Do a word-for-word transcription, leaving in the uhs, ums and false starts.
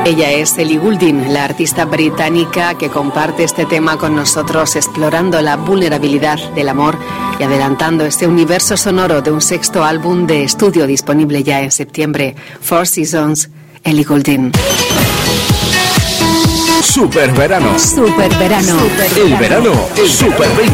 Ella es Ellie Goulding, la artista británica que comparte este tema con nosotros, explorando la vulnerabilidad del amor y adelantando este universo sonoro de un sexto álbum de estudio disponible ya en septiembre. Four Seasons, Ellie Goulding. Super verano. Super verano. El verano es Super veinte.